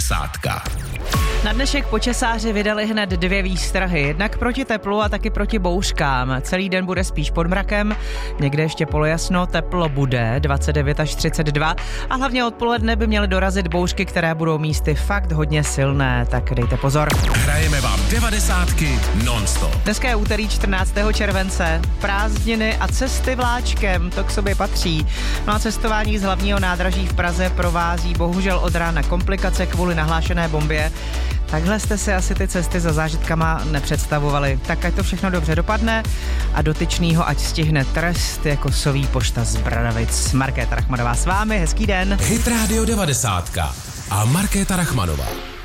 90. Na dnešek počesáři vydali hned 2 výstrahy, jednak proti teplu a taky proti bouřkám. Celý den bude spíš pod mrakem, někde ještě polojasno, teplo bude 29 až 32 a hlavně odpoledne by měly dorazit bouřky, které budou místy fakt hodně silné, tak dejte pozor. Hrajeme vám 90 non-stop. Dneska je úterý 14. července, prázdniny a cesty vláčkem, to k sobě patří. No a cestování z hlavního nádraží v Praze provází bohužel od rána komplikace kvůli nahlášené bombě. Takhle jste si asi ty cesty za zážitkama nepředstavovali. Tak ať to všechno dobře dopadne a dotyčnýho ať stihne trest jako soví pošta z Bradavic. Markéta Rachmanová s vámi, hezký den. Hit Radio 90 a Markéta Rachmanová.